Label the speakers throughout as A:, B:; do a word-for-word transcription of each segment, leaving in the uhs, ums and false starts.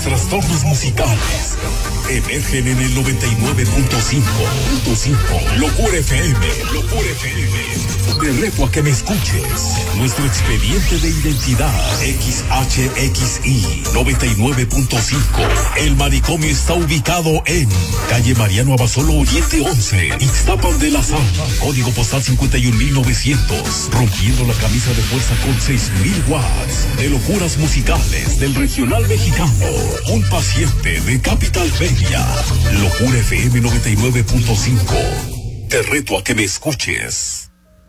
A: trastornos musicales emergen en el noventa y nueve punto cinco. Locura F M. Locura F M. Te reto a que me escuches. Nuestro expediente de identidad X H X I noventa y nueve punto cinco. El manicomio está ubicado en calle Mariano Abasolo Oriente once, Ixtapan de la Sal. Código postal cincuenta y un mil novecientos. Rompiendo la camisa de fuerza con seis mil watts de locuras musicales del regional mexicano. Un paciente de Capital Media. Locura F M noventa y nueve punto cinco. Te reto a que me escuches.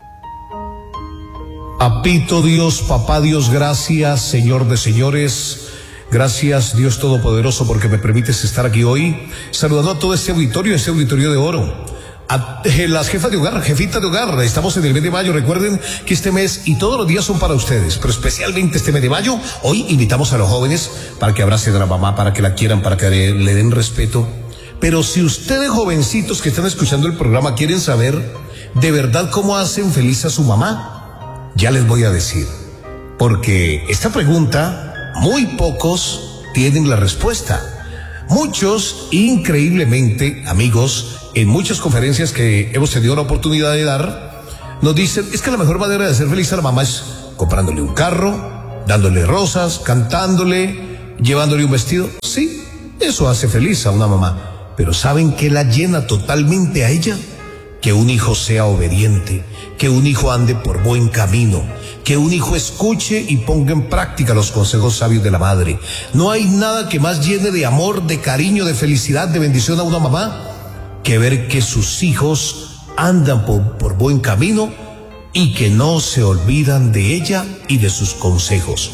B: Papito Dios, papá Dios, gracias, Señor de señores. Gracias, Dios Todopoderoso, porque me permites estar aquí hoy, saludando a todo este auditorio, este auditorio de oro. A eh, las jefas de hogar, jefitas de hogar, estamos en el mes de mayo. Recuerden que este mes y todos los días son para ustedes, pero especialmente este mes de mayo. Hoy invitamos a los jóvenes para que abracen a la mamá, para que la quieran, para que le, le den respeto. Pero si ustedes, jovencitos que están escuchando el programa, quieren saber de verdad cómo hacen feliz a su mamá, ya les voy a decir, porque esta pregunta muy pocos tienen la respuesta. Muchos, increíblemente, amigos, en muchas conferencias que hemos tenido la oportunidad de dar, nos dicen, es que la mejor manera de hacer feliz a la mamá es comprándole un carro, dándole rosas, cantándole, llevándole un vestido. Sí, eso hace feliz a una mamá. Pero ¿saben qué la llena totalmente a ella? Que un hijo sea obediente, que un hijo ande por buen camino, que un hijo escuche y ponga en práctica los consejos sabios de la madre. No hay nada que más llene de amor, de cariño, de felicidad, de bendición a una mamá, que ver que sus hijos andan por, por buen camino y que no se olvidan de ella y de sus consejos.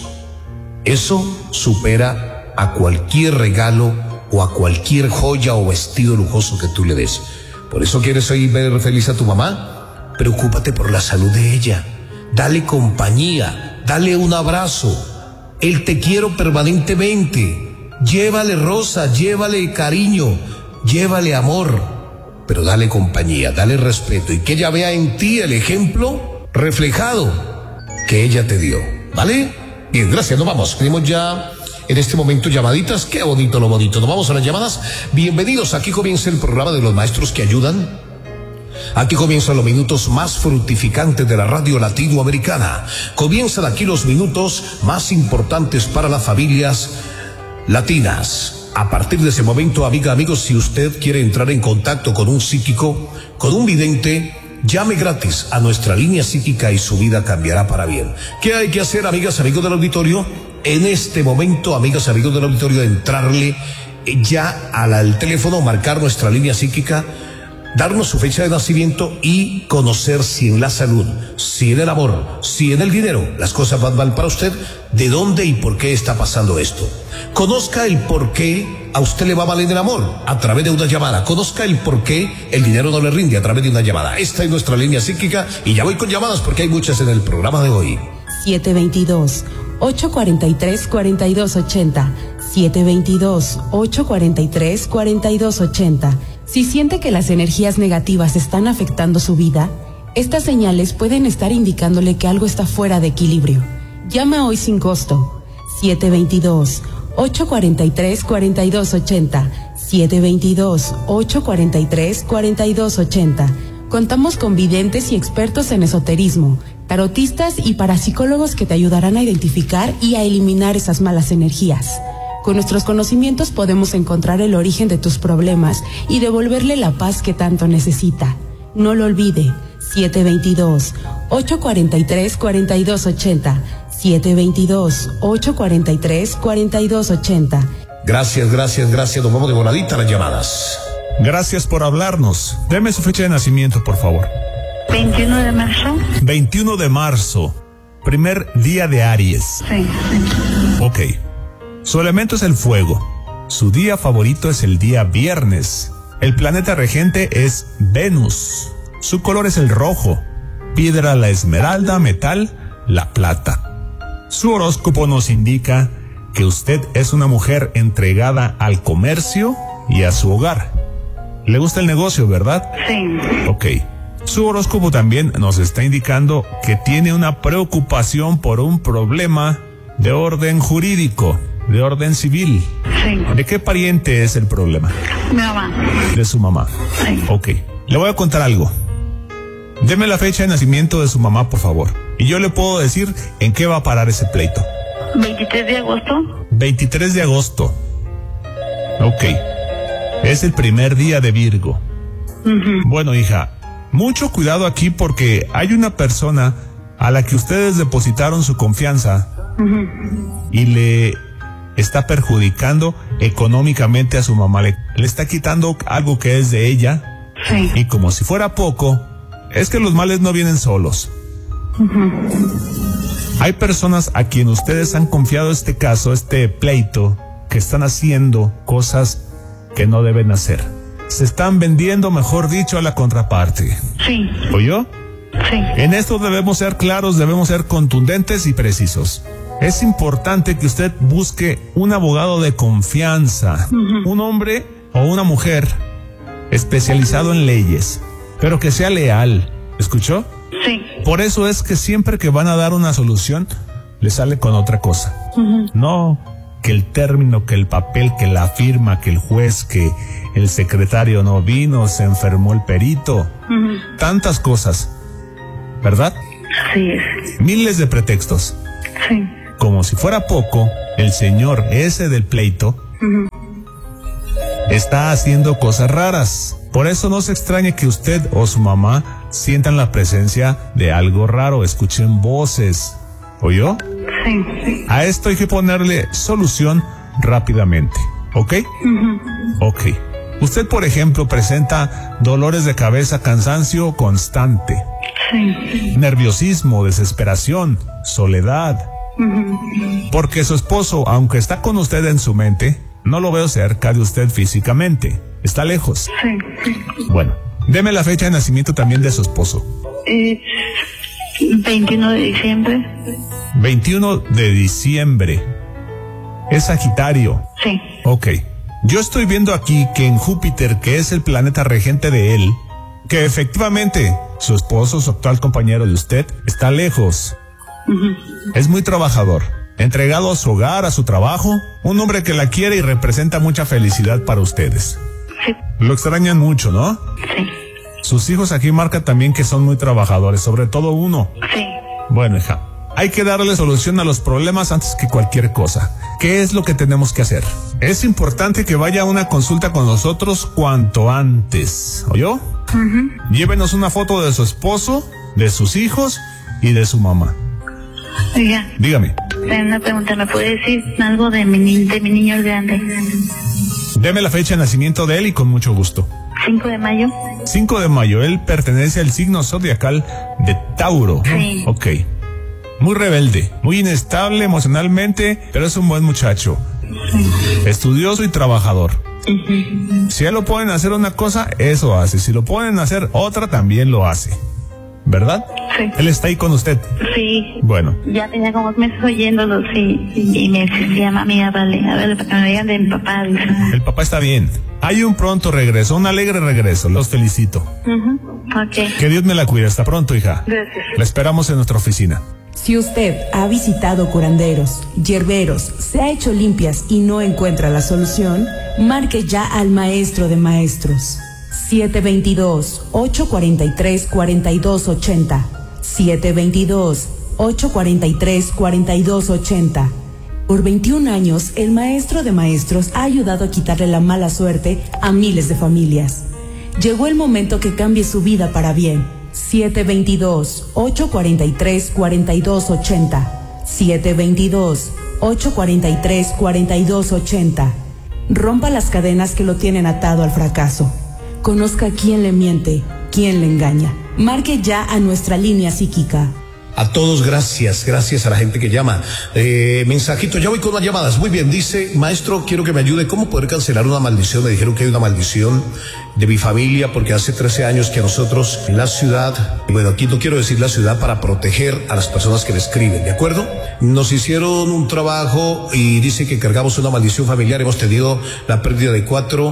B: Eso supera a cualquier regalo o a cualquier joya o vestido lujoso que tú le des. Por eso quieres hoy ver feliz a tu mamá. Preocúpate por la salud de ella. Dale compañía, dale un abrazo. El te quiero permanentemente. Llévale rosa, llévale cariño, llévale amor. Pero dale compañía, dale respeto y que ella vea en ti el ejemplo reflejado que ella te dio. ¿Vale? Bien, gracias, nos vamos. Tenemos ya en este momento llamaditas. Qué bonito lo bonito. Nos vamos a las llamadas. Bienvenidos. Aquí comienza el programa de los maestros que ayudan. Aquí comienzan los minutos más fructificantes de la radio latinoamericana. Comienzan aquí los minutos más importantes para las familias latinas. A partir de ese momento, amiga, amigos, si usted quiere entrar en contacto con un psíquico, con un vidente, llame gratis a nuestra línea psíquica y su vida cambiará para bien. ¿Qué hay que hacer, amigas, amigos del auditorio? En este momento, amigas, amigos del auditorio, entrarle ya al, al teléfono, marcar nuestra línea psíquica, darnos su fecha de nacimiento y conocer si en la salud, si en el amor, si en el dinero las cosas van mal para usted, de dónde y por qué está pasando esto. Conozca el por qué a usted le va mal en el amor a través de una llamada. Conozca el por qué el dinero no le rinde a través de una llamada. Esta es nuestra línea psíquica y ya voy con llamadas porque hay muchas en el programa de hoy.
C: siete veintidós, ocho cuarenta y tres, cuarenta y dos ochenta. siete veintidós, ocho cuarenta y tres, cuarenta y dos ochenta. Si siente que las energías negativas están afectando su vida, estas señales pueden estar indicándole que algo está fuera de equilibrio. Llama hoy sin costo. siete veintidós, ocho cuarenta y tres, cuarenta y dos ochenta. siete veintidós, ocho cuarenta y tres, cuarenta y dos ochenta. Contamos con videntes y expertos en esoterismo, tarotistas y parapsicólogos que te ayudarán a identificar y a eliminar esas malas energías. Con nuestros conocimientos podemos encontrar el origen de tus problemas y devolverle la paz que tanto necesita. No lo olvide. siete veintidós, ocho cuarenta y tres, cuarenta y dos ochenta. siete veintidós, ocho cuarenta y tres, cuarenta y dos ochenta.
B: Gracias, gracias, gracias. Nos vamos de voladita a las llamadas.
D: Gracias por hablarnos. Deme su fecha de nacimiento, por favor.
E: veintiuno de marzo.
D: veintiuno de marzo. Primer día de Aries.
E: Sí.
D: Ok. Su elemento es el fuego. Su día favorito es el día viernes. El planeta regente es Venus. Su color es el rojo. Piedra la esmeralda, metal la plata. Su horóscopo nos indica que usted es una mujer entregada al comercio y a su hogar. ¿Le gusta el negocio, verdad?
E: Sí.
D: Ok. Su horóscopo también nos está indicando que tiene una preocupación por un problema de orden jurídico, de orden civil.
E: Sí.
D: ¿De qué pariente es el problema?
E: Mi mamá.
D: De su mamá.
E: Sí.
D: Ok. Le voy a contar algo. Deme la fecha de nacimiento de su mamá, por favor. Y yo le puedo decir en qué va a parar ese pleito.
E: veintitrés de agosto.
D: veintitrés de agosto. Ok. Es el primer día de Virgo.
E: Uh-huh.
D: Bueno, hija, mucho cuidado aquí porque hay una persona a la que ustedes depositaron su confianza
E: Uh-huh.
D: y le está perjudicando económicamente a su mamá. Le, le está quitando algo que es de ella.
E: Sí.
D: Y como si fuera poco, es que los males no vienen solos.
E: Uh-huh.
D: Hay personas a quien ustedes han confiado este caso, este pleito, que están haciendo cosas que no deben hacer. Se están vendiendo, mejor dicho, a la contraparte.
E: Sí.
D: ¿Oyó?
E: Sí.
D: En esto debemos ser claros, debemos ser contundentes y precisos. Es importante que usted busque un abogado de confianza, uh-huh. un hombre o una mujer especializado en leyes, pero que sea leal. ¿Escuchó?
E: Sí.
D: Por eso es que siempre que van a dar una solución, le sale con otra cosa. Uh-huh. No que el término, que el papel, que la firma, que el juez, que el secretario no vino, se enfermó el perito. Uh-huh. Tantas cosas, ¿verdad?
E: Así es.
D: Miles de pretextos.
E: Sí.
D: Como si fuera poco, el señor ese del pleito uh-huh. está haciendo cosas raras. Por eso no se extrañe que usted o su mamá sientan la presencia de algo raro, escuchen voces. ¿Oyó?
E: Sí, sí.
D: A esto hay que ponerle solución rápidamente, ¿ok?
E: Uh-huh.
D: Ok. Usted, por ejemplo, presenta dolores de cabeza, cansancio constante,
E: sí.
D: nerviosismo, desesperación, soledad.
E: Uh-huh.
D: Porque su esposo, aunque está con usted en su mente, no lo veo cerca de usted físicamente. Está lejos.
E: Sí.
D: Bueno, deme la fecha de nacimiento también de su esposo.
E: Es veintiuno de diciembre.
D: veintiuno de diciembre. Es Sagitario.
E: Sí.
D: Ok. Yo estoy viendo aquí que en Júpiter, que es el planeta regente de él, que efectivamente su esposo, su actual compañero de usted, está lejos.
E: Uh-huh.
D: Es muy trabajador, entregado a su hogar, a su trabajo, un hombre que la quiere y representa mucha felicidad para ustedes.
E: Sí.
D: Lo extrañan mucho, ¿no?
E: Sí.
D: Sus hijos aquí marcan también que son muy trabajadores, sobre todo uno.
E: Sí.
D: Bueno, hija, hay que darle solución a los problemas antes que cualquier cosa. ¿Qué es lo que tenemos que hacer? Es importante que vaya a una consulta con nosotros cuanto antes. ¿Oyó?
E: Uh-huh.
D: Llévenos una foto de su esposo, de sus hijos y de su mamá.
E: Oiga.
D: Dígame.
E: Tengo una pregunta, ¿me puede decir algo de mi, ni- de mi niño grande?
D: Deme la fecha de nacimiento de él y con mucho gusto.
E: cinco de mayo.
D: cinco de mayo, él pertenece al signo zodiacal de Tauro.
E: Sí.
D: Ok. Muy rebelde, muy inestable emocionalmente, pero es un buen muchacho.
E: Sí.
D: Estudioso y trabajador.
E: Uh-huh.
D: Si él lo ponen a hacer una cosa, eso hace. Si lo ponen a hacer otra, también lo hace. ¿Verdad?
E: Sí.
D: Él está ahí con usted.
E: Sí.
D: Bueno.
E: Ya tenía como meses oyéndolo, sí. Y me decía, mami, háblale, háblale para que me digan de mi papá. Dice.
D: El papá está bien. Hay un pronto regreso, un alegre regreso. Los felicito.
E: Uh-huh. Ok.
D: Que Dios me la cuide. Hasta pronto, hija.
E: Gracias.
D: La esperamos en nuestra oficina.
C: Si usted ha visitado curanderos, hierberos, se ha hecho limpias y no encuentra la solución, marque ya al maestro de maestros. siete dos dos, ocho cuatro tres, cuatro dos ocho cero. siete dos dos, ocho cuatro tres, cuatro dos ocho cero. Por veintiún años, el maestro de maestros ha ayudado a quitarle la mala suerte a miles de familias. Llegó el momento que cambie su vida para bien. siete dos dos, ocho cuatro tres, cuatro dos ocho cero. siete dos dos, ocho cuatro tres, cuatro dos ocho cero. Rompa las cadenas que lo tienen atado al fracaso. Conozca quién le miente, quién le engaña. Marque ya a nuestra línea psíquica.
B: A todos, gracias, gracias a la gente que llama. Eh, mensajito, ya voy con las llamadas. Muy bien, dice, maestro, quiero que me ayude. ¿Cómo poder cancelar una maldición? Me dijeron que hay una maldición de mi familia porque hace trece años que nosotros en la ciudad, y bueno, aquí no quiero decir la ciudad para proteger a las personas que me escriben, ¿de acuerdo? Nos hicieron un trabajo y dice que cargamos una maldición familiar. Hemos tenido la pérdida de cuatro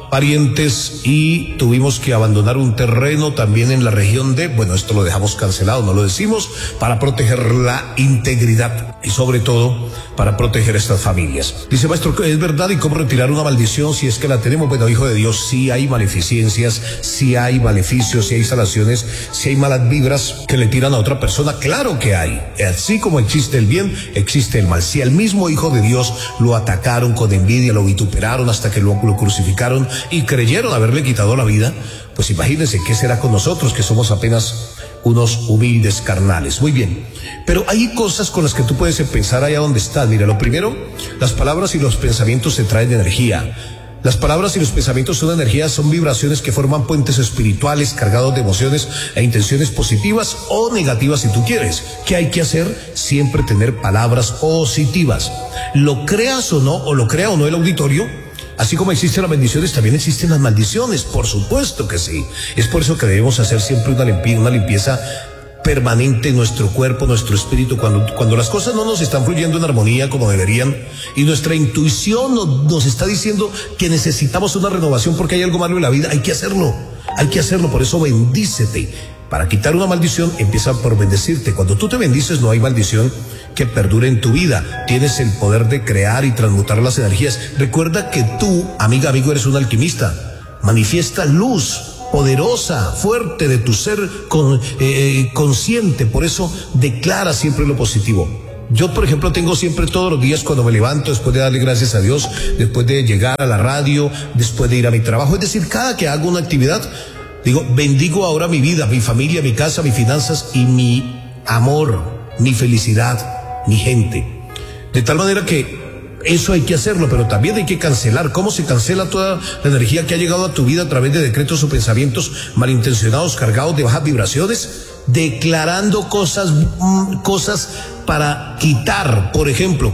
B: parientes y tuvimos que abandonar un terreno también en la región de, bueno, esto lo dejamos cancelado, no lo decimos, para proteger la integridad y sobre todo para proteger estas familias. Dice, maestro, ¿es verdad? ¿Y cómo retirar una maldición si es que la tenemos? Bueno, hijo de Dios, sí hay maleficencias, sí hay maleficios, sí hay salaciones, sí hay malas vibras que le tiran a otra persona. Claro que hay. Así como existe el bien, existe el mal. Si al mismo hijo de Dios lo atacaron con envidia, lo vituperaron hasta que lo, lo crucificaron y creyeron haberle quitado la vida, pues imagínense qué será con nosotros, que somos apenas unos humildes carnales. Muy bien, pero hay cosas con las que tú puedes pensar allá donde estás. Mira, lo primero, las palabras y los pensamientos se traen de energía. Las palabras y los pensamientos son energías, son vibraciones que forman puentes espirituales cargados de emociones e intenciones positivas o negativas si tú quieres. ¿Qué hay que hacer? Siempre tener palabras positivas. Lo creas o no, o lo crea o no el auditorio, así como existen las bendiciones, también existen las maldiciones, por supuesto que sí. Es por eso que debemos hacer siempre una limpieza, una limpieza permanente en nuestro cuerpo, nuestro espíritu, cuando, cuando las cosas no nos están fluyendo en armonía como deberían y nuestra intuición nos, nos está diciendo que necesitamos una renovación porque hay algo malo en la vida, hay que hacerlo, hay que hacerlo. Por eso bendícete. Para quitar una maldición, empieza por bendecirte. Cuando tú te bendices, no hay maldición que perdure en tu vida. Tienes el poder de crear y transmutar las energías. Recuerda que tú, amiga, amigo, eres un alquimista. Manifiesta luz poderosa, fuerte de tu ser con, eh, consciente. Por eso declara siempre lo positivo. Yo, por ejemplo, tengo siempre todos los días cuando me levanto, después de darle gracias a Dios, después de llegar a la radio, después de ir a mi trabajo, es decir, cada que hago una actividad, digo, bendigo ahora mi vida, mi familia, mi casa, mis finanzas y mi amor, mi felicidad, mi gente. De tal manera que eso hay que hacerlo, pero también hay que cancelar. ¿Cómo se cancela toda la energía que ha llegado a tu vida a través de decretos o pensamientos malintencionados, cargados de bajas vibraciones? Declarando cosas, mmm, cosas para quitar. Por ejemplo,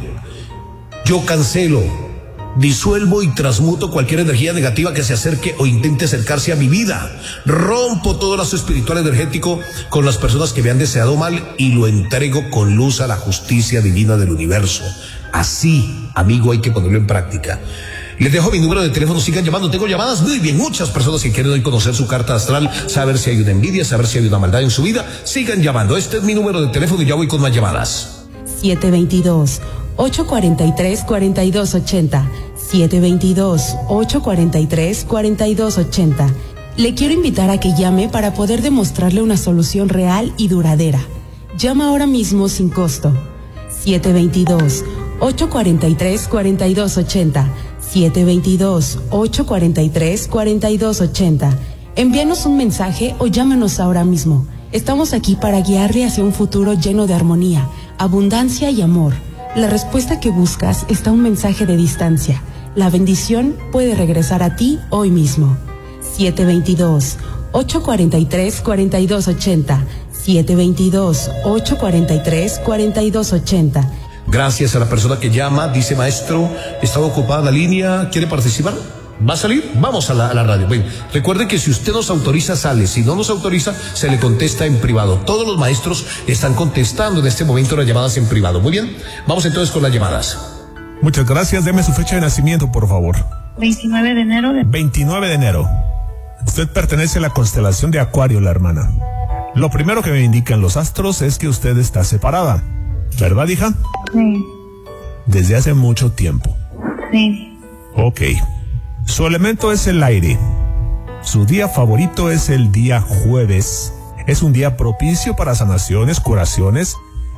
B: yo cancelo, disuelvo y transmuto cualquier energía negativa que se acerque o intente acercarse a mi vida. Rompo todo lazo espiritual energético con las personas que me han deseado mal y lo entrego con luz a la justicia divina del universo. Así, amigo, hay que ponerlo en práctica. Les dejo mi número de teléfono, sigan llamando. Tengo llamadas, muy bien, muchas personas que quieren hoy conocer su carta astral, saber si hay una envidia, saber si hay una maldad en su vida. Sigan llamando, este es mi número de teléfono y ya voy con más llamadas.
C: siete dos dos, ocho cuatro tres, cuatro dos ocho cero. siete dos dos, ocho cuatro tres, cuatro dos ocho cero. Le quiero invitar a que llame para poder demostrarle una solución real y duradera. Llama ahora mismo sin costo. siete dos dos, ocho cuatro tres, cuatro dos ocho cero. siete dos dos, ocho cuatro tres, cuatro dos ocho cero. Envíanos un mensaje o llámanos ahora mismo. Estamos aquí para guiarle hacia un futuro lleno de armonía, abundancia y amor. La respuesta que buscas está a un mensaje de distancia. La bendición puede regresar a ti hoy mismo. siete dos dos, ocho cuatro tres, cuatro dos ocho cero. siete dos dos, ocho cuatro tres, cuatro dos ocho cero.
B: Gracias a la persona que llama, dice, maestro, estaba ocupada la línea, ¿quiere participar? ¿Va a salir? Vamos a la, a la radio. Bueno, recuerde que si usted nos autoriza, sale. Si no nos autoriza, se le contesta en privado. Todos los maestros están contestando en este momento las llamadas en privado. Muy bien, vamos entonces con las llamadas.
D: Muchas gracias, deme su fecha de nacimiento, por favor.
E: veintinueve de enero de...
D: veintinueve de enero. Usted pertenece a la constelación de Acuario, la hermana. Lo primero que me indican los astros es que usted está separada. ¿Verdad, hija?
E: Sí.
D: Desde hace mucho tiempo.
E: Sí.
D: Ok. Su elemento es el aire. Su día favorito es el día jueves. Es un día propicio para sanaciones, curaciones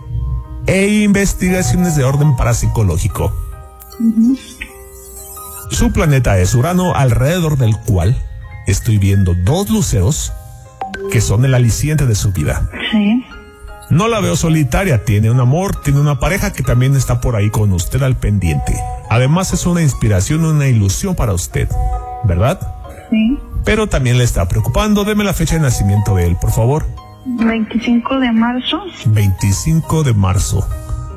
D: e investigaciones de orden parapsicológico. Uh-huh. Su planeta es Urano, alrededor del cual estoy viendo dos luceros que son el aliciente de su vida.
E: Sí.
D: No la veo solitaria, tiene un amor, tiene una pareja que también está por ahí con usted al pendiente. Además es una inspiración, una ilusión para usted, ¿verdad?
E: Sí.
D: Pero también le está preocupando. Deme la fecha de nacimiento de él, por favor.
E: veinticinco de marzo.
D: veinticinco de marzo.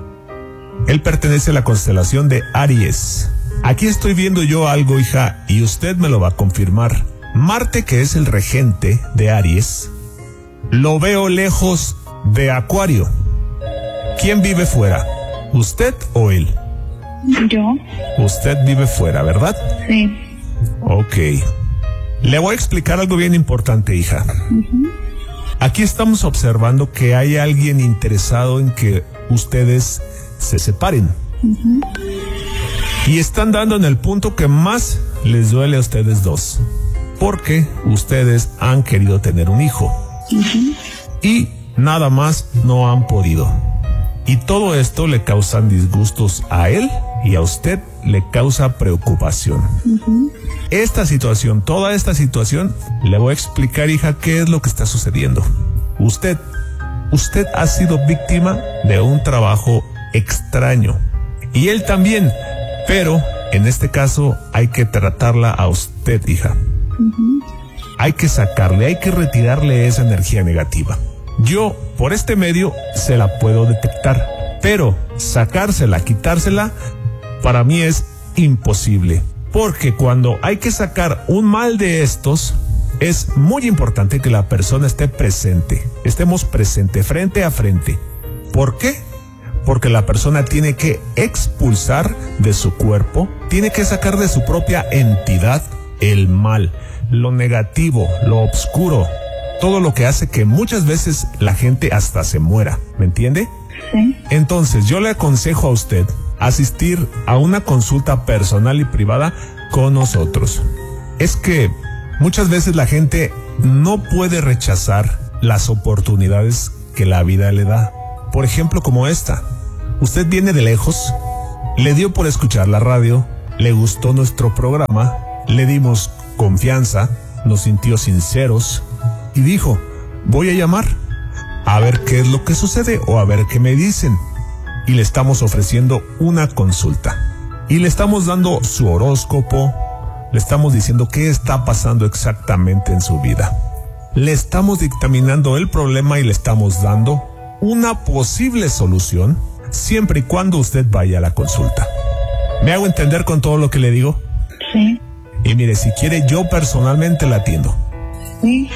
D: Él pertenece a la constelación de Aries. Aquí estoy viendo yo algo, hija, y usted me lo va a confirmar. Marte, que es el regente de Aries, lo veo lejos de Acuario. ¿Quién vive fuera? ¿Usted o él?
E: Yo.
D: Usted vive fuera, ¿verdad?
E: Sí.
D: Ok. Le voy a explicar algo bien importante, hija. Uh-huh. Aquí estamos observando que hay alguien interesado en que ustedes se separen. Uh-huh. Y están dando en el punto que más les duele a ustedes dos. Porque ustedes han querido tener un hijo. Uh-huh. Y nada más no han podido. Y todo esto le causan disgustos a él y a usted le causa preocupación. Uh-huh. Esta situación, toda esta situación, le voy a explicar, hija, qué es lo que está sucediendo. Usted, usted ha sido víctima de un trabajo extraño. Y él también, pero en este caso hay que tratarla a usted, hija. Uh-huh. Hay que sacarle, hay que retirarle esa energía negativa. Yo, por este medio, se la puedo detectar, pero sacársela, quitársela, para mí es imposible. Porque cuando hay que sacar un mal de estos, es muy importante que la persona esté presente, estemos presente, frente a frente. ¿Por qué? Porque la persona tiene que expulsar de su cuerpo, tiene que sacar de su propia entidad el mal, lo negativo, lo oscuro, todo lo que hace que muchas veces la gente hasta se muera, ¿me entiende? Sí. Entonces yo le aconsejo a usted asistir a una consulta personal y privada con nosotros. Es que muchas veces la gente no puede rechazar las oportunidades que la vida le da. Por ejemplo, como esta. Usted viene de lejos, le dio por escuchar la radio, le gustó nuestro programa, le dimos confianza, nos sintió sinceros y dijo, voy a llamar a ver qué es lo que sucede o a ver qué me dicen. Y le estamos ofreciendo una consulta. Y le estamos dando su horóscopo, le estamos diciendo qué está pasando exactamente en su vida. Le estamos dictaminando el problema y le estamos dando una posible solución siempre y cuando usted vaya a la consulta. ¿Me hago entender con todo lo que le digo?
E: Sí.
D: Y mire, si quiere, yo personalmente la atiendo.
E: Sí.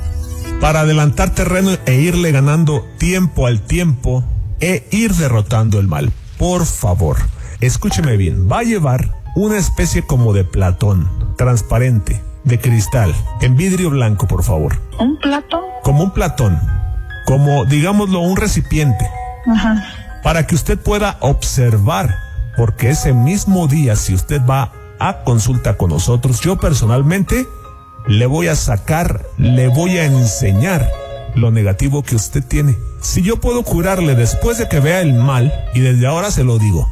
D: Para adelantar terreno e irle ganando tiempo al tiempo e ir derrotando el mal. Por favor, escúcheme bien. Va a llevar una especie como de platón, transparente, de cristal, en vidrio blanco, por favor.
E: ¿Un platón?
D: Como un platón, como, digámoslo, un recipiente.
E: Ajá.
D: Para que usted pueda observar, porque ese mismo día, si usted va a consulta con nosotros, yo personalmente le voy a sacar, le voy a enseñar lo negativo que usted tiene. Si yo puedo curarle después de que vea el mal, y desde ahora se lo digo,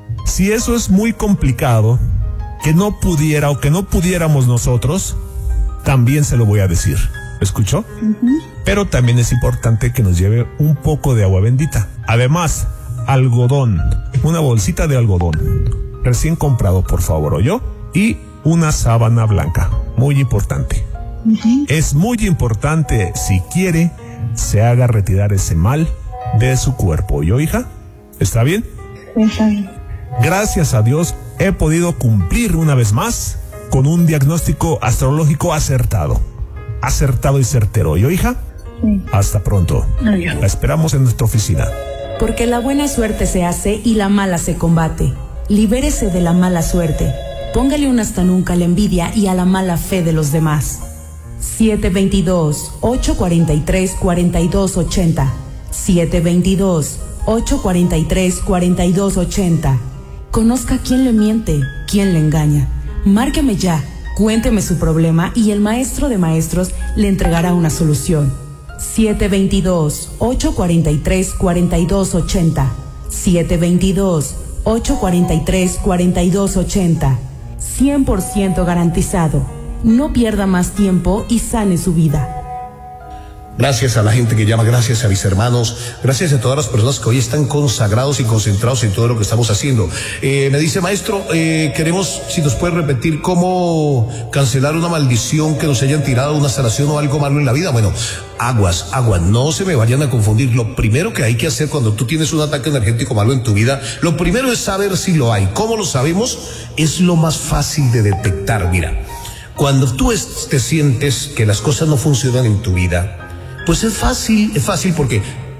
D: si eso es muy complicado, que no pudiera o que no pudiéramos nosotros, también se lo voy a decir. ¿Escuchó? Uh-huh. Pero también es importante que nos lleve un poco de agua bendita. Además, algodón, una bolsita de algodón, recién comprado, por favor, ¿oyó? Y una sábana blanca, muy importante. Uh-huh. Es muy importante, si quiere, se haga retirar ese mal de su cuerpo. ¿Oyó, hija? ¿Está bien?
E: Está bien.
D: Gracias a Dios he podido cumplir una vez más con un diagnóstico astrológico acertado. Acertado y certero. ¿Oyó, hija?
E: Sí.
D: Hasta pronto.
E: Adiós.
D: La esperamos en nuestra oficina.
C: Porque la buena suerte se hace y la mala se combate. Libérese de la mala suerte. Póngale un hasta nunca a la envidia y a la mala fe de los demás. siete veintidós, ocho cuarenta y tres, cuarenta y dos ochenta. siete veintidós, ocho cuarenta y tres, cuarenta y dos ochenta. Conozca quién le miente, quién le engaña. Márqueme ya, cuénteme su problema y el maestro de maestros le entregará una solución. siete veintidós, ocho cuarenta y tres, cuarenta y dos ochenta. siete veintidós, ocho cuarenta y tres, cuarenta y dos ochenta. cien por ciento garantizado. No pierda más tiempo y sane su vida.
B: Gracias a la gente que llama, gracias a mis hermanos, gracias a todas las personas que hoy están consagrados y concentrados en todo lo que estamos haciendo. Eh, me dice, maestro, eh, queremos, si nos puede repetir, cómo cancelar una maldición que nos hayan tirado, una sanación o algo malo en la vida. Bueno, aguas, aguas, no se me vayan a confundir. Lo primero que hay que hacer cuando tú tienes un ataque energético malo en tu vida, lo primero es saber si lo hay. ¿Cómo lo sabemos? Es lo más fácil de detectar. Mira, cuando tú es, te sientes que las cosas no funcionan en tu vida, pues es fácil, es fácil porque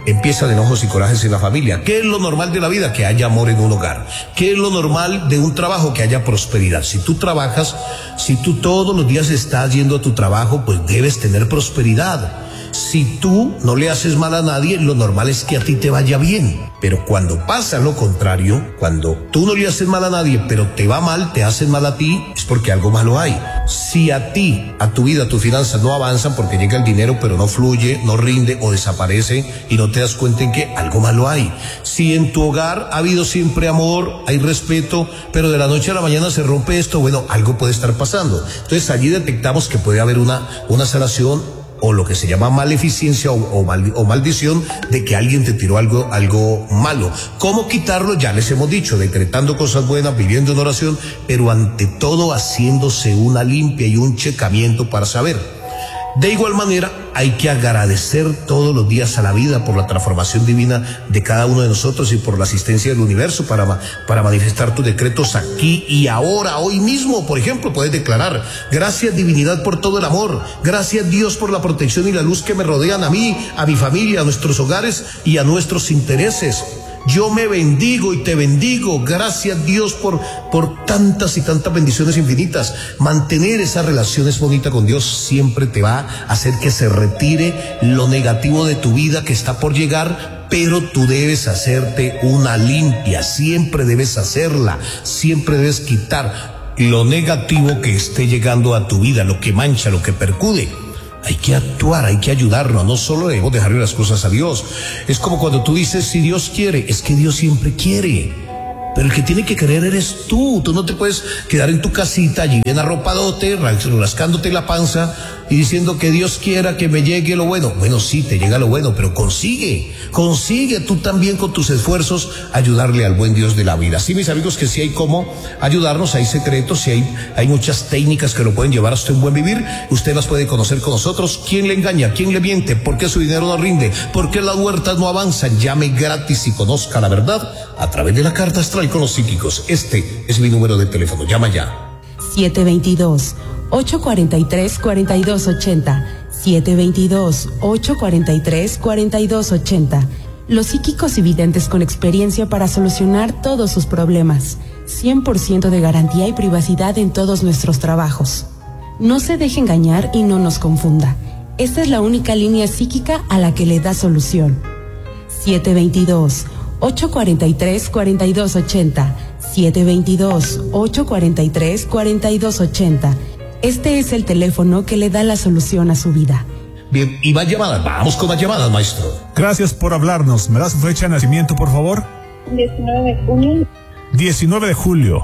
B: empiezan enojos y corajes en la familia. ¿Qué es lo normal de la vida? Que haya amor en un hogar. ¿Qué es lo normal de un trabajo? Que haya prosperidad. Si tú trabajas, si tú todos los días estás yendo a tu trabajo, pues debes tener prosperidad. Si tú no le haces mal a nadie, lo normal es que a ti te vaya bien. Pero cuando pasa lo contrario, cuando tú no le haces mal a nadie, pero te va mal, te hacen mal a ti, es porque algo malo hay. Si a ti, a tu vida, a tus finanzas no avanzan porque llega el dinero, pero no fluye, no rinde o desaparece y no te das cuenta en que algo malo hay. Si en tu hogar ha habido siempre amor, hay respeto, pero de la noche a la mañana se rompe esto, bueno, algo puede estar pasando. Entonces allí detectamos que puede haber una, una sanación o lo que se llama maleficencia o, o, mal, o maldición de que alguien te tiró algo, algo malo. ¿Cómo quitarlo? Ya les hemos dicho, decretando cosas buenas, viviendo en oración, pero ante todo haciéndose una limpia y un checamiento para saber. De igual manera, hay que agradecer todos los días a la vida por la transformación divina de cada uno de nosotros y por la asistencia del universo para, para manifestar tus decretos aquí y ahora, hoy mismo. Por ejemplo, puedes declarar: gracias divinidad por todo el amor, gracias Dios por la protección y la luz que me rodean a mí, a mi familia, a nuestros hogares y a nuestros intereses. Yo me bendigo y te bendigo. Gracias Dios por, por tantas y tantas bendiciones infinitas. Mantener esa relación es bonita con Dios. Siempre te va a hacer que se retire lo negativo de tu vida que está por llegar, pero tú debes hacerte una limpia. Siempre debes hacerla. Siempre debes quitar lo negativo que esté llegando a tu vida, lo que mancha, lo que percude. Hay que actuar, hay que ayudarnos, no solo debemos dejarle las cosas a Dios. Es como cuando tú dices, si Dios quiere, es que Dios siempre quiere. Pero el que tiene que querer eres tú. Tú no te puedes quedar en tu casita allí bien arropadote, rascándote la panza y diciendo que Dios quiera que me llegue lo bueno. Bueno, sí, te llega lo bueno, pero consigue, consigue tú también con tus esfuerzos ayudarle al buen Dios de la vida. Sí, mis amigos, que sí hay cómo ayudarnos, hay secretos, sí hay, hay muchas técnicas que lo pueden llevar a usted un buen vivir. Usted las puede conocer con nosotros. ¿Quién le engaña? ¿Quién le miente? ¿Por qué su dinero no rinde? ¿Por qué las huertas no avanzan? Llame gratis y conozca la verdad a través de la carta astral con los psíquicos. Este es mi número de teléfono. Llama ya.
C: siete veintidós, ocho cuarenta y tres, cuarenta y dos ochenta. siete veintidós, ocho cuarenta y tres, cuarenta y dos ochenta. Los psíquicos y videntes con experiencia para solucionar todos sus problemas. cien por ciento de garantía y privacidad en todos nuestros trabajos. No se deje engañar y no nos confunda. Esta es la única línea psíquica a la que le da solución. siete veintidós, ocho cuarenta y tres, cuarenta y dos ochenta. siete veintidós, ocho cuarenta y tres, cuarenta y dos ochenta. Este es el teléfono que le da la solución a su vida.
B: Bien, y más llamadas. Vamos con más llamadas, maestro.
D: Gracias por hablarnos. ¿Me da su fecha de nacimiento, por favor?
E: diecinueve de junio.
D: diecinueve de julio.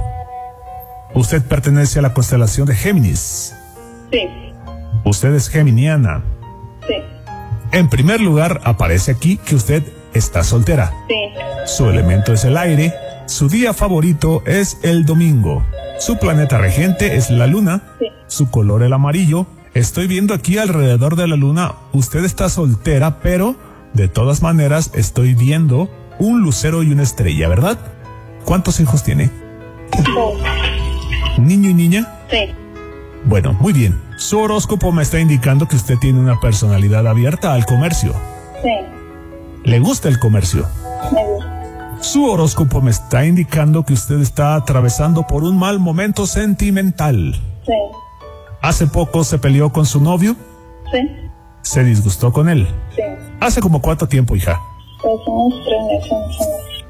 D: Usted pertenece a la constelación de Géminis.
E: Sí.
D: Usted es geminiana.
E: Sí.
D: En primer lugar, aparece aquí que usted está soltera.
E: Sí.
D: Su elemento es el aire. Su día favorito es el domingo. Su planeta regente es la luna.
E: Sí.
D: Su color el amarillo. Estoy viendo aquí alrededor de la luna, usted está soltera, pero de todas maneras estoy viendo un lucero y una estrella, ¿verdad? ¿Cuántos hijos tiene?
E: Dos.
D: ¿Niño y niña?
E: Sí.
D: Bueno, muy bien. Su horóscopo me está indicando que usted tiene una personalidad abierta al comercio.
E: Sí.
D: ¿Le gusta el comercio?
E: Me gusta.
D: Su horóscopo me está indicando que usted está atravesando por un mal momento sentimental.
E: Sí.
D: ¿Hace poco se peleó con su novio?
E: Sí.
D: ¿Se disgustó con él?
E: Sí.
D: ¿Hace como cuánto tiempo, hija?
E: Pues unos tres meses.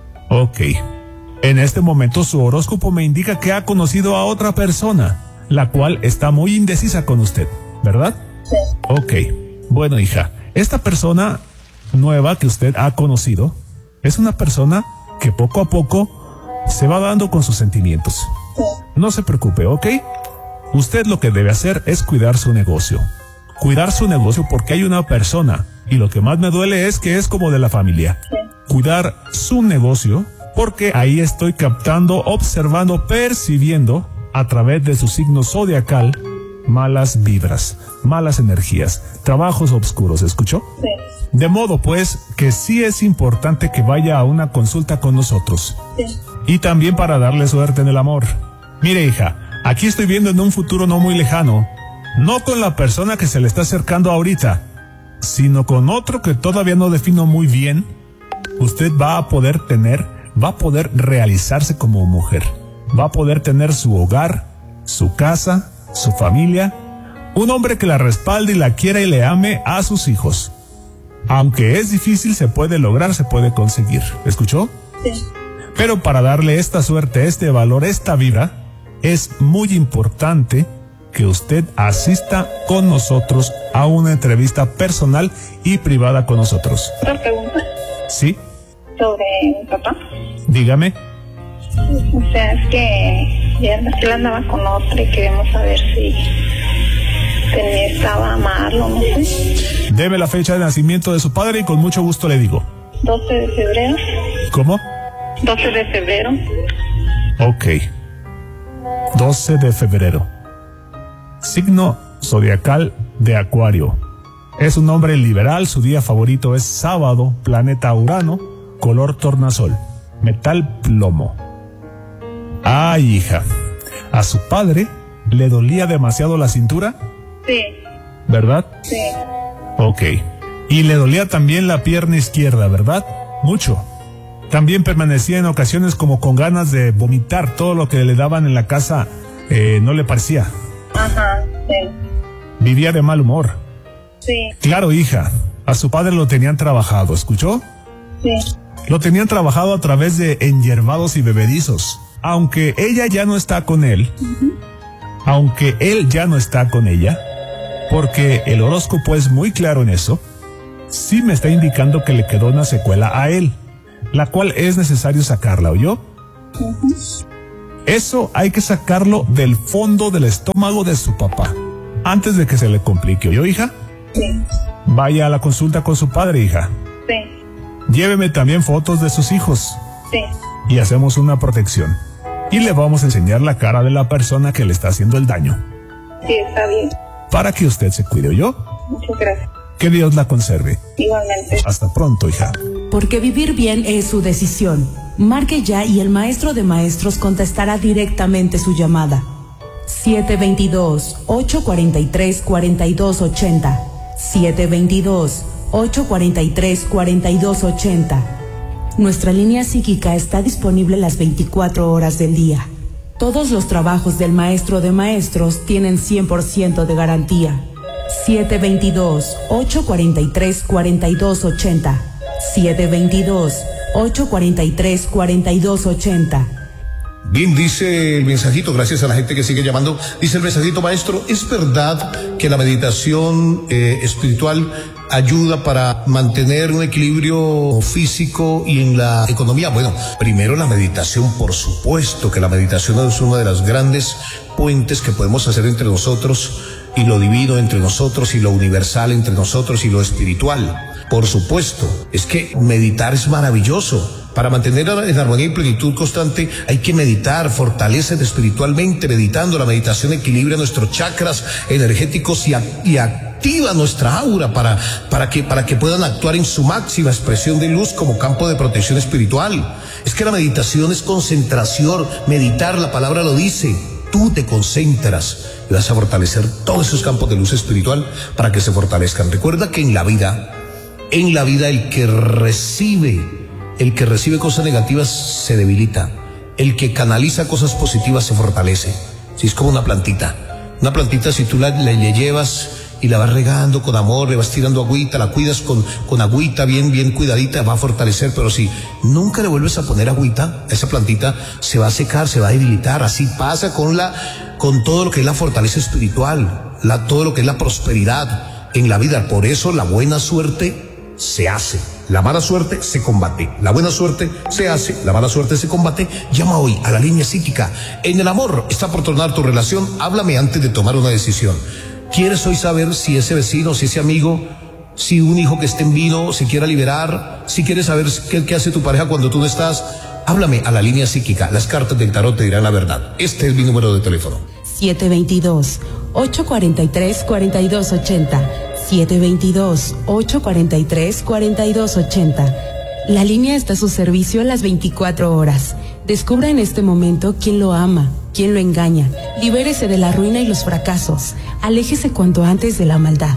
D: Ok. En este momento su horóscopo me indica que ha conocido a otra persona, la cual está muy indecisa con usted, ¿verdad?
E: Sí.
D: Ok. Bueno, hija, esta persona nueva que usted ha conocido es una persona que poco a poco se va dando con sus sentimientos.
E: Sí.
D: No se preocupe, ¿ok? Usted lo que debe hacer es cuidar su negocio. Cuidar su negocio porque hay una persona, y lo que más me duele es que es como de la familia.
E: Sí.
D: Cuidar su negocio porque ahí estoy captando, observando, percibiendo a través de su signo zodiacal malas vibras, malas energías, trabajos oscuros, ¿escuchó?
E: Sí.
D: De modo pues que sí es importante que vaya a una consulta con nosotros.
E: Sí.
D: Y también para darle suerte en el amor. Mire, hija, aquí estoy viendo en un futuro no muy lejano, no con la persona que se le está acercando ahorita, sino con otro que todavía no defino muy bien, usted va a poder tener, va a poder realizarse como mujer. Va a poder tener su hogar, su casa, su familia, un hombre que la respalde y la quiera y le ame a sus hijos. Aunque es difícil, se puede lograr, se puede conseguir. ¿Escuchó?
E: Sí.
D: Pero para darle esta suerte, este valor, esta vibra, es muy importante que usted asista con nosotros a una entrevista personal y privada con nosotros.
E: ¿Otra pregunta?
D: ¿Sí?
E: ¿Sobre mi papá?
D: Dígame.
E: O sea, es que ya él andaba con otra y queremos saber si tenía, estaba mal o no sé.
D: Deme la fecha de nacimiento de su padre y con mucho gusto le digo.
E: doce de febrero.
D: ¿Cómo?
E: doce de febrero.
D: Ok. doce de febrero. Signo zodiacal de Acuario. Es un hombre liberal, su día favorito es sábado, planeta Urano, color tornasol, metal plomo. Ay, hija, ¿a su padre le dolía demasiado la cintura?
E: Sí.
D: ¿Verdad?
E: Sí.
D: Ok. Y le dolía también la pierna izquierda, ¿verdad? Mucho. También permanecía en ocasiones como con ganas de vomitar. Todo lo que le daban en la casa eh, no le parecía.
E: Ajá, sí.
D: Vivía de mal humor.
E: Sí.
D: Claro, hija, a su padre lo tenían trabajado, ¿escuchó?
E: Sí.
D: Lo tenían trabajado a través de enyerbados y bebedizos. Aunque ella ya no está con él, uh-huh. aunque él ya no está con ella, porque el horóscopo es muy claro en eso, sí me está indicando que le quedó una secuela a él, la cual es necesario sacarla, ¿oyó? Uh-huh. Eso hay que sacarlo del fondo del estómago de su papá, antes de que se le complique, ¿oyó, hija?
E: Sí.
D: Vaya a la consulta con su padre, hija.
E: Sí.
D: Lléveme también fotos de sus hijos.
E: Sí.
D: Y hacemos una protección. Y le vamos a enseñar la cara de la persona que le está haciendo el daño.
E: Sí, está bien.
D: Para que usted se cuide, ¿oyó?
E: Muchas gracias.
D: Que Dios la conserve.
E: Igualmente.
D: Hasta pronto, hija.
C: Porque vivir bien es su decisión. Marque ya y el maestro de maestros contestará directamente su llamada. siete dos dos, ocho cuatro tres, cuatro dos ocho cero. siete dos dos, ocho cuatro tres, cuatro dos ocho cero. Nuestra línea psíquica está disponible las veinticuatro horas del día. Todos los trabajos del maestro de maestros tienen cien por ciento de garantía. siete dos dos, ocho cuatro tres, cuatro dos ocho cero. siete dos dos, ocho cuatro tres, cuatro dos ocho cero.
B: Bien, dice el mensajito, gracias a la gente que sigue llamando, dice el mensajito, maestro, ¿es verdad que la meditación eh, espiritual ayuda para mantener un equilibrio físico y en la economía? Bueno, primero la meditación, por supuesto que la meditación es una de las grandes puentes que podemos hacer entre nosotros y lo divino entre nosotros y lo universal entre nosotros y lo espiritual. Por supuesto, es que meditar es maravilloso. Para mantener en armonía y plenitud constante hay que meditar, fortalecer espiritualmente. Meditando, la meditación equilibra nuestros chakras energéticos y, y activa nuestra aura para, para, que, para que puedan actuar en su máxima expresión de luz como campo de protección espiritual. Es que la meditación es concentración. Meditar, la palabra lo dice. Tú te concentras y vas a fortalecer todos esos campos de luz espiritual para que se fortalezcan. Recuerda que en la vida, en la vida el que recibe El que recibe cosas negativas se debilita. El que canaliza cosas positivas se fortalece. Si es como una plantita. Una plantita, si tú la, la, le llevas y la vas regando con amor, le vas tirando agüita, la cuidas con, con agüita bien, bien cuidadita, va a fortalecer. Pero si nunca le vuelves a poner agüita, esa plantita se va a secar, se va a debilitar. Así pasa con la, con todo lo que es la fortaleza espiritual, la, todo lo que es la prosperidad en la vida. Por eso la buena suerte se hace. La mala suerte se combate. La buena suerte se hace. La mala suerte se combate. Llama hoy a la línea psíquica. En el amor está por tornar tu relación. Háblame antes de tomar una decisión. ¿Quieres hoy saber si ese vecino, si ese amigo, si un hijo que esté en vino se quiera liberar? Si quieres saber qué, qué hace tu pareja cuando tú no estás, háblame a la línea psíquica. Las cartas del tarot te dirán la verdad. Este es mi número de teléfono.
C: siete dos dos, ocho cuatro tres, cuatro dos ocho cero. siete dos dos, ocho cuatro tres, cuatro dos ocho cero. La línea está a su servicio las veinticuatro horas. Descubra en este momento quién lo ama, quién lo engaña. Libérese de la ruina y los fracasos. Aléjese cuanto antes de la maldad.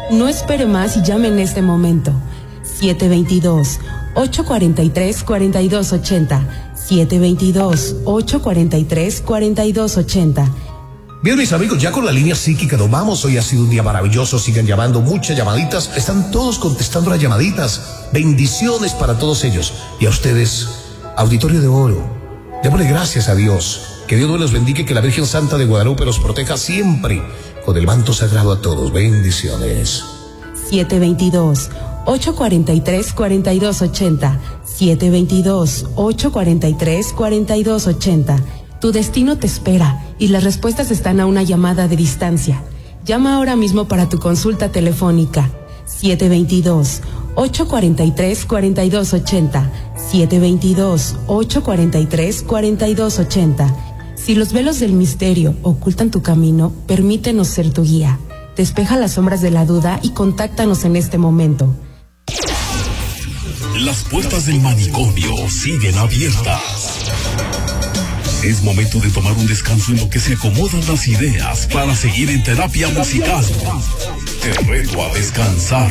C: No espere más y llame en este momento. siete dos dos, ocho cuatro tres, cuatro dos ocho cero. siete dos dos, ocho cuatro tres, cuatro dos ocho cero.
B: Bien, mis amigos, ya con la línea psíquica nos vamos. Hoy ha sido un día maravilloso. Sigan llamando, muchas llamaditas. Están todos contestando las llamaditas. Bendiciones para todos ellos. Y a ustedes, Auditorio de Oro, démosle gracias a Dios. Que Dios los bendiga y que la Virgen Santa de Guadalupe los proteja siempre con el manto sagrado a todos. Bendiciones.
C: siete dos dos, ocho cuatro tres, cuatro dos ocho cero. siete dos dos, ocho cuatro tres, cuatro dos ocho cero. Tu destino te espera y las respuestas están a una llamada de distancia. Llama ahora mismo para tu consulta telefónica. siete dos dos, ocho cuatro tres, cuatro dos ocho cero. siete dos dos, ocho cuatro tres, cuatro dos ocho cero. Si los velos del misterio ocultan tu camino, permítenos ser tu guía. Despeja las sombras de la duda y contáctanos en este momento.
A: Las puertas del manicomio siguen abiertas. Es momento de tomar un descanso en lo que se acomodan las ideas para seguir en terapia musical. Te reto a descansar.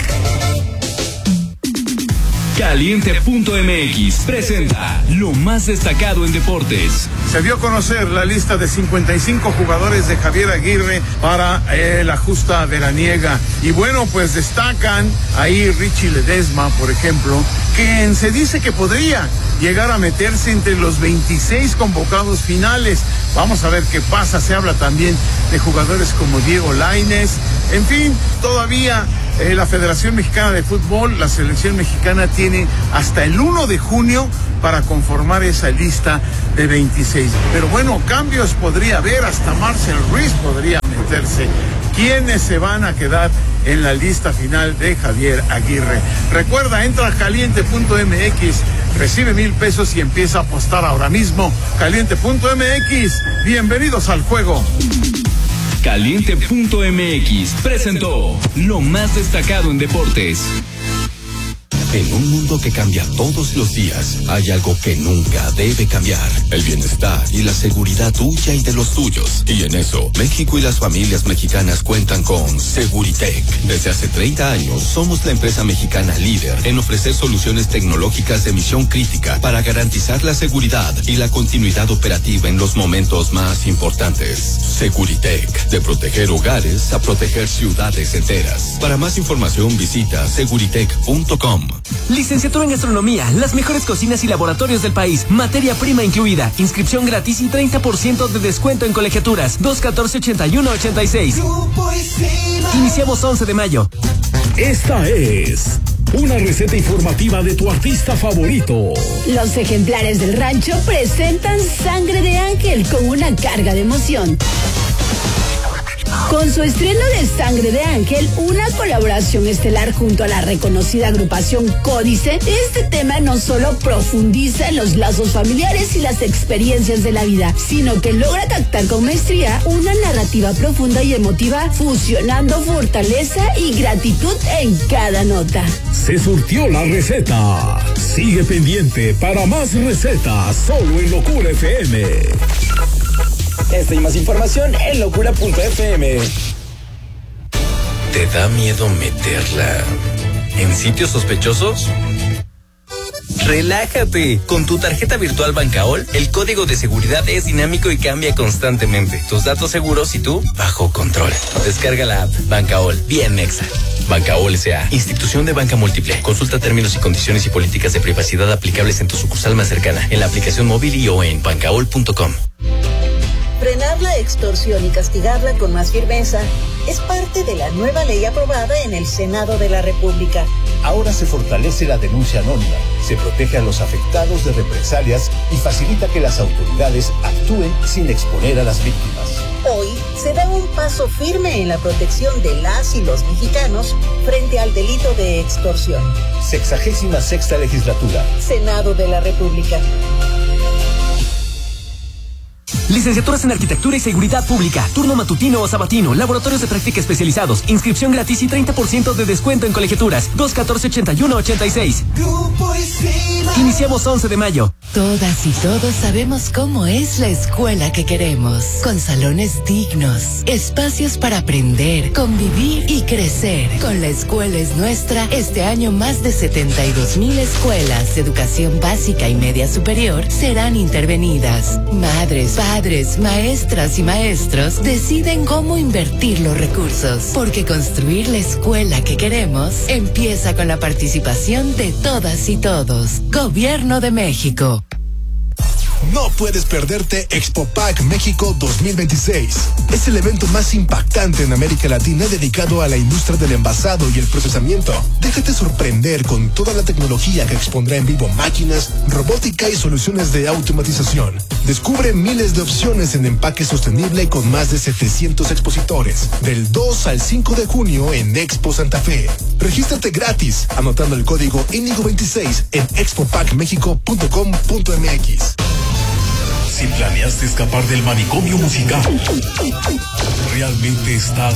F: Caliente punto M X presenta lo más destacado en deportes.
G: Se dio a conocer la lista de cincuenta y cinco jugadores de Javier Aguirre para eh, la justa veraniega. Y bueno, pues destacan ahí Richie Ledesma, por ejemplo, quien se dice que podría llegar a meterse entre los veintiséis convocados finales. Vamos a ver qué pasa. Se habla también de jugadores como Diego Lainez. En fin, todavía eh, la Federación Mexicana de Fútbol, la selección mexicana tiene hasta el uno de junio para conformar esa lista de veintiséis. Pero bueno, cambios podría haber, hasta Marcel Ruiz podría meterse. ¿Quiénes se van a quedar en la lista final de Javier Aguirre? Recuerda, entra a caliente punto M X, recibe mil pesos y empieza a apostar ahora mismo. caliente punto M X, bienvenidos al juego.
F: Caliente punto M X presentó lo más destacado en deportes.
H: En un mundo que cambia todos los días, hay algo que nunca debe cambiar: el bienestar y la seguridad tuya y de los tuyos. Y en eso, México y las familias mexicanas cuentan con Seguritech. Desde hace treinta años, somos la empresa mexicana líder en ofrecer soluciones tecnológicas de misión crítica para garantizar la seguridad y la continuidad operativa en los momentos más importantes. Seguritech, de proteger hogares a proteger ciudades enteras. Para más información, visita seguritech punto com.
I: Licenciatura en Gastronomía, las mejores cocinas y laboratorios del país, materia prima incluida, inscripción gratis y treinta por ciento de descuento en colegiaturas. dos catorce ochenta y uno ochenta y seis. Iniciamos once de mayo.
A: Esta es una receta informativa de tu artista favorito.
J: Los ejemplares del rancho presentan Sangre de Ángel con una carga de emoción. Con su estreno de Sangre de Ángel, una colaboración estelar junto a la reconocida agrupación Códice, este tema no solo profundiza en los lazos familiares y las experiencias de la vida, sino que logra captar con maestría una narrativa profunda y emotiva, fusionando fortaleza y gratitud en cada nota.
A: Se surtió la receta. Sigue pendiente para más recetas solo en Locura F M.
I: Esta y más información en locura punto f m.
H: ¿Te da miedo meterla en sitios sospechosos?
I: Relájate. Con tu tarjeta virtual Bancaol, el código de seguridad es dinámico y cambia constantemente. Tus datos seguros y tú bajo control. Descarga la app Bancaol, bien mexa. Bancaol S A, institución de banca múltiple. Consulta términos y condiciones y políticas de privacidad aplicables en tu sucursal más cercana, en la aplicación móvil y o en bancaol punto com.
K: Frenar la extorsión y castigarla con más firmeza es parte de la nueva ley aprobada en el Senado de la República.
L: Ahora se fortalece la denuncia anónima, se protege a los afectados de represalias y facilita que las autoridades actúen sin exponer a las víctimas.
K: Hoy se da un paso firme en la protección de las y los mexicanos frente al delito de extorsión.
L: Sexagésima sexta legislatura.
K: Senado de la República.
M: Licenciaturas en Arquitectura y Seguridad Pública, turno matutino o sabatino, laboratorios de práctica especializados, inscripción gratis y treinta por ciento de descuento en colegiaturas. dos uno cuatro, ochenta y uno ochenta y seis. Grupo Esfima. Iniciamos once de mayo.
N: Todas y todos sabemos cómo es la escuela que queremos, con salones dignos, espacios para aprender, convivir y crecer. Con La Escuela es Nuestra, este año más de setenta y dos mil escuelas de educación básica y media superior serán intervenidas. Madres, padres, maestras y maestros deciden cómo invertir los recursos, porque construir la escuela que queremos empieza con la participación de todas y todos. Gobierno de México.
O: No puedes perderte Expopack México dos mil veintiséis. Es el evento más impactante en América Latina dedicado a la industria del envasado y el procesamiento. Déjate sorprender con toda la tecnología que expondrá en vivo máquinas, robótica y soluciones de automatización. Descubre miles de opciones en empaque sostenible con más de setecientos expositores. Del dos al cinco de junio en Expo Santa Fe. Regístrate gratis anotando el código Índigo veintiséis en expopack mexico punto com punto m x.
A: Si planeaste escapar del manicomio musical, realmente estás